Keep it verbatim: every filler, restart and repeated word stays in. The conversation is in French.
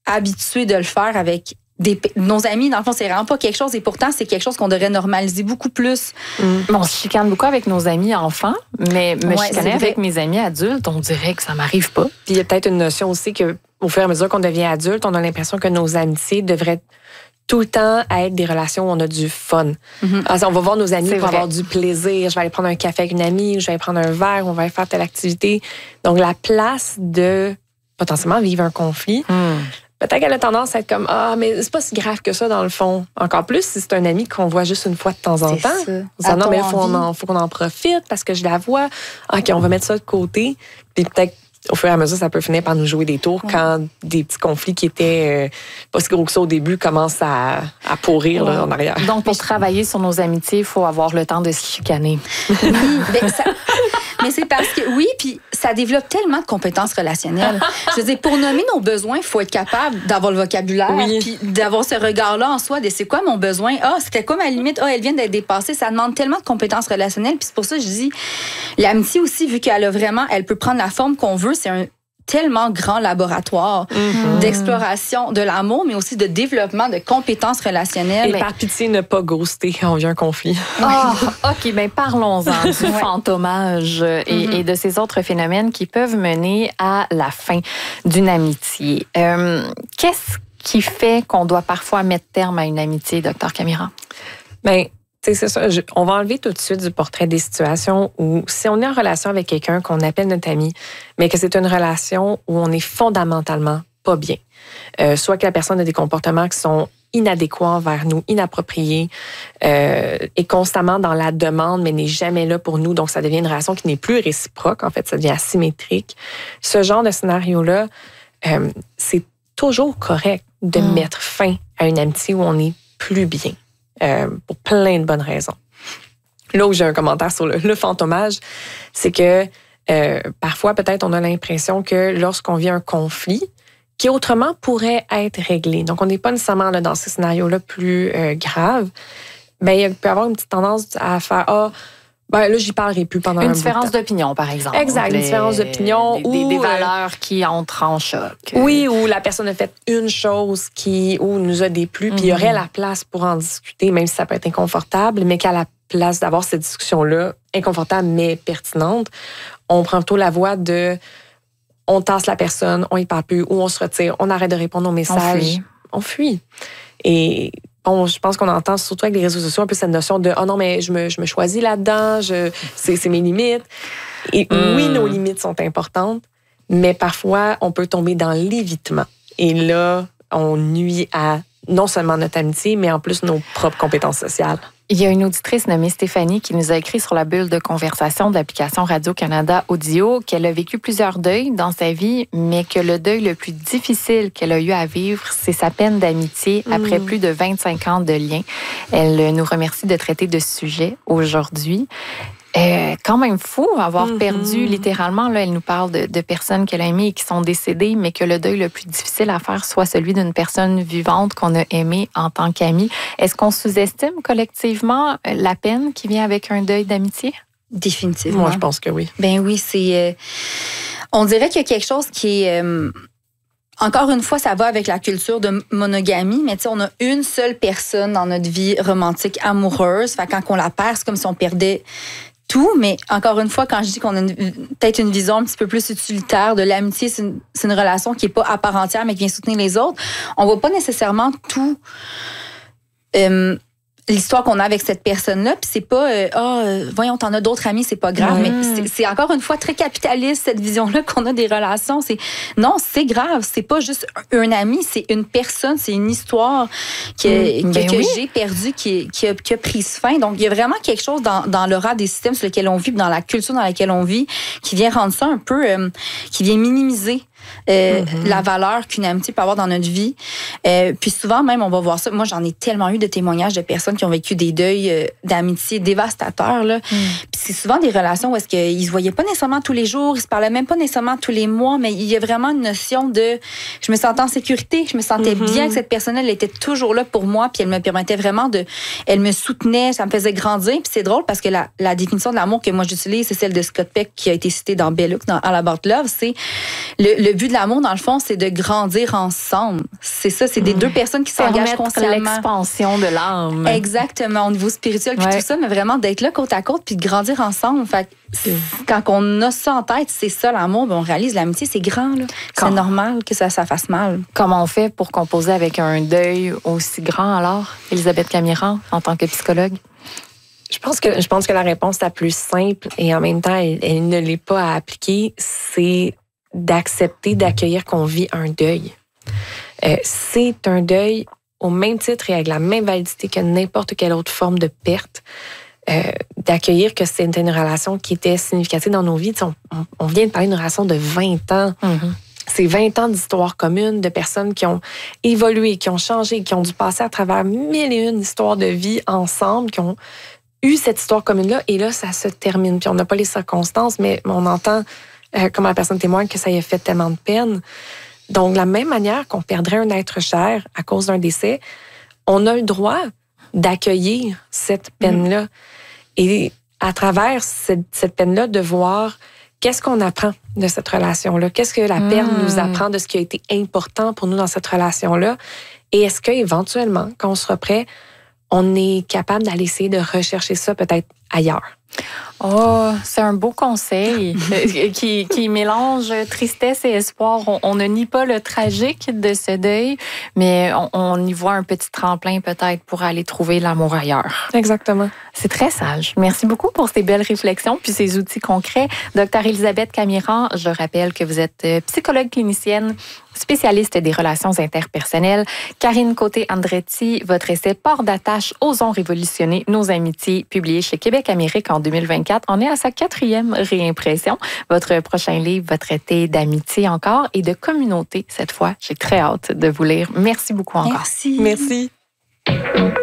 habitués de le faire avec des, nos amis. Dans le fond, c'est vraiment pas quelque chose. Et pourtant, c'est quelque chose qu'on devrait normaliser beaucoup plus. Mm. On se chicane beaucoup avec nos amis enfants, mais me Ouais, chicaner avec mes amis adultes, on dirait que ça m'arrive pas. Puis il y a peut-être une notion aussi que, au fur et à mesure qu'on devient adulte, on a l'impression que nos amitiés devraient tout le temps être des relations où on a du fun. Mm-hmm. Alors, on va voir nos amis c'est pour vrai. avoir du plaisir. Je vais aller prendre un café avec une amie, je vais aller prendre un verre, on va aller faire telle activité. Donc, la place de potentiellement vivre un conflit, mm. peut-être qu'elle a tendance à être comme « Ah, mais c'est pas si grave que ça dans le fond. » Encore plus si c'est un ami qu'on voit juste une fois de temps en c'est temps. Ça. Non, mais il faut, faut qu'on en profite parce que je la vois. OK, on va mettre ça de côté. Puis peut-être au fur et à mesure, ça peut finir par nous jouer des tours ouais. quand des petits conflits qui étaient euh, pas si gros que ça au début commencent à, à pourrir ouais. là, en arrière. Donc, pour travailler sur nos amitiés, il faut avoir le temps de se chicaner. Oui, ben, ça... Mais c'est parce que, oui, puis ça développe tellement de compétences relationnelles. Je veux dire, pour nommer nos besoins, il faut être capable d'avoir le vocabulaire, oui. puis d'avoir ce regard-là en soi de c'est quoi mon besoin? Ah, c'était quoi ma limite? Ah, elle vient d'être dépassée. Ça demande tellement de compétences relationnelles. Puis c'est pour ça que je dis, l'amitié aussi, vu qu'elle a vraiment, elle peut prendre la forme qu'on veut, c'est un tellement grand laboratoire mm-hmm. d'exploration de l'amour, mais aussi de développement de compétences relationnelles. Et mais... par pitié, ne pas ghoster quand on vit un conflit. Oh, OK, bien parlons-en du fantomage et, mm-hmm. et de ces autres phénomènes qui peuvent mener à la fin d'une amitié. Euh, qu'est-ce qui fait qu'on doit parfois mettre terme à une amitié, docteur Camira? Bien, c'est ça. Je, on va enlever tout de suite du portrait des situations où si on est en relation avec quelqu'un qu'on appelle notre ami, mais que c'est une relation où on est fondamentalement pas bien. Euh, soit que la personne a des comportements qui sont inadéquats envers nous, inappropriés, euh, est constamment dans la demande, mais n'est jamais là pour nous. Donc, ça devient une relation qui n'est plus réciproque. En fait, ça devient asymétrique. Ce genre de scénario-là, euh, c'est toujours correct de mmh. mettre fin à une amitié où on n'est plus bien. Euh, pour plein de bonnes raisons. Là où j'ai un commentaire sur le, le fantomage, c'est que euh, parfois, peut-être, on a l'impression que lorsqu'on vit un conflit, qui autrement pourrait être réglé, donc on n'est pas nécessairement là, dans ces scénarios-là plus euh, graves, bien, il peut y avoir une petite tendance à faire « Ah, ben là, j'y parlerai plus pendant une un différence d'opinion, par exemple. Exact, les, une différence d'opinion. Des, ou des, des valeurs qui entrent en choc. Oui, ou la personne a fait une chose qui ou nous a déplu, mm-hmm. puis il y aurait la place pour en discuter, même si ça peut être inconfortable, mais qu'à la place d'avoir cette discussion-là, inconfortable mais pertinente, on prend plutôt la voie de on tasse la personne, on y parle plus, ou on se retire, on arrête de répondre aux messages. On fuit. On fuit. Et bon, je pense qu'on entend surtout avec les réseaux sociaux un peu cette notion de « Ah oh non, mais je me, je me choisis là-dedans, je, c'est, c'est mes limites. » Et mm. oui, nos limites sont importantes, mais parfois, on peut tomber dans l'évitement. Et là, on nuit à non seulement notre amitié, mais en plus nos propres compétences sociales. Il y a une auditrice nommée Stéphanie qui nous a écrit sur la bulle de conversation de l'application Radio-Canada Audio qu'elle a vécu plusieurs deuils dans sa vie, mais que le deuil le plus difficile qu'elle a eu à vivre, c'est sa peine d'amitié mmh. après plus de vingt-cinq ans de lien. Elle nous remercie de traiter de ce sujet aujourd'hui. Euh, quand même fou avoir mm-hmm. perdu littéralement. Là, elle nous parle de, de personnes qu'elle a aimées et qui sont décédées, mais que le deuil le plus difficile à faire soit celui d'une personne vivante qu'on a aimée en tant qu'amie. Est-ce qu'on sous-estime collectivement la peine qui vient avec un deuil d'amitié? Définitivement. Moi, je pense que oui. Ben oui, c'est... Euh, on dirait qu'il y a quelque chose qui est... Euh, encore une fois, ça va avec la culture de monogamie, mais tu sais, on a une seule personne dans notre vie romantique, amoureuse. Fait quand on la perd, c'est comme si on perdait tout, mais encore une fois, quand je dis qu'on a une, peut-être une vision un petit peu plus utilitaire de l'amitié, c'est une, c'est une relation qui n'est pas à part entière, mais qui vient soutenir les autres, on ne voit pas nécessairement tout euh, l'histoire qu'on a avec cette personne-là, puis c'est pas euh, ah euh, voyons, t'en as d'autres amis, c'est pas grave, mmh. mais c'est, c'est encore une fois très capitaliste cette vision-là qu'on a des relations. C'est non, c'est grave, c'est pas juste un ami, c'est une personne, c'est une histoire que, mmh. que, ben que oui. j'ai perdue, qui, qui, a, qui a pris fin. Donc il y a vraiment quelque chose dans, dans l'aura des systèmes sur lesquels on vit, dans la culture dans laquelle on vit, qui vient rendre ça un peu, euh, qui vient minimiser Euh, mm-hmm. la valeur qu'une amitié peut avoir dans notre vie. Euh, puis souvent même, on va voir ça. Moi, j'en ai tellement eu de témoignages de personnes qui ont vécu des deuils euh, d'amitié dévastateurs. Là. Mm. Puis c'est souvent des relations où est-ce qu'ils se voyaient pas nécessairement tous les jours, ils se parlaient même pas nécessairement tous les mois, mais il y a vraiment une notion de je me sentais en sécurité, je me sentais mm-hmm. bien que cette personne elle était toujours là pour moi, puis elle me permettait vraiment de, elle me soutenait, ça me faisait grandir. Puis c'est drôle parce que la, la définition de l'amour que moi j'utilise, c'est celle de Scott Peck qui a été citée dans Bell Hooks, dans All About Love. C'est le, le but de l'amour dans le fond, c'est de grandir ensemble. C'est ça, c'est des mm. deux personnes qui s'engagent consciemment. L'expansion de l'âme. Exactement, au niveau spirituel puis ouais. tout ça, mais vraiment d'être là côte à côte puis de grandir ensemble. Fait que, quand on a ça en tête, c'est ça l'amour, ben on réalise l'amitié, c'est grand là. C'est normal que ça, ça fasse mal. Comment on fait pour composer avec un deuil aussi grand alors, Elisabeth Camiran, en tant que psychologue? Je pense que je pense que la réponse la plus simple et en même temps elle, elle ne l'est pas à appliquer, c'est d'accepter, d'accueillir qu'on vit un deuil. Euh, c'est un deuil au même titre et avec la même validité que n'importe quelle autre forme de perte. Euh, d'accueillir que c'était une relation qui était significative dans nos vies. On, on, on vient de parler d'une relation de vingt ans. Mm-hmm. C'est vingt ans d'histoire commune, de personnes qui ont évolué, qui ont changé, qui ont dû passer à travers mille et une histoires de vie ensemble, qui ont eu cette histoire commune-là. Et là, ça se termine. Puis on n'a pas les circonstances, mais on entend, euh, comme la personne témoigne, que ça y a fait tellement de peine. Donc, de la même manière qu'on perdrait un être cher à cause d'un décès, on a le droit d'accueillir cette peine-là. Mmh. Et à travers cette, cette peine-là, de voir qu'est-ce qu'on apprend de cette relation-là, qu'est-ce que la peine mmh. nous apprend de ce qui a été important pour nous dans cette relation-là, et est-ce qu'éventuellement, quand on sera prêt, on est capable d'aller essayer de rechercher ça peut-être ailleurs. Oh, c'est un beau conseil qui, qui mélange tristesse et espoir. On, on ne nie pas le tragique de ce deuil, mais on, on y voit un petit tremplin peut-être pour aller trouver l'amour ailleurs. Exactement. C'est très sage. Merci beaucoup pour ces belles réflexions puis ces outils concrets. Docteur Elisabeth Camiran, je rappelle que vous êtes psychologue clinicienne, spécialiste des relations interpersonnelles. Karine Côté-Andretti, votre essai « Port d'attache, osons révolutionner nos amitiés », publié chez Québec Amérique en deux mille vingt-quatre. On est à sa quatrième réimpression. Votre prochain livre va traiter d'amitié encore et de communauté cette fois. J'ai très hâte de vous lire. Merci beaucoup encore. Merci. Merci.